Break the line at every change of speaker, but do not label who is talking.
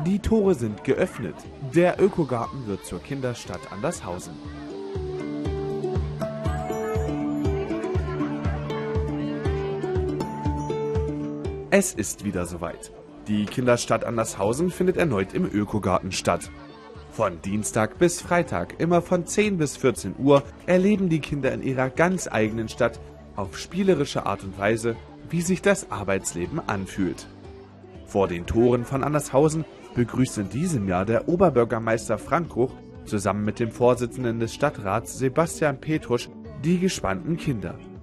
Die Tore sind geöffnet. Der Ökogarten wird zur Kinderstadt Andershausen. Es ist wieder soweit. Die Kinderstadt Andershausen findet erneut im Ökogarten statt. Von Dienstag bis Freitag, immer von 10 bis 14 Uhr, erleben die Kinder in ihrer ganz eigenen Stadt auf spielerische Art und Weise, wie sich das Arbeitsleben anfühlt. Vor den Toren von Andershausen begrüßt in diesem Jahr der Oberbürgermeister Frank Ruch zusammen mit dem Vorsitzenden des Stadtrats Sebastian Petrusch die gespannten Kinder.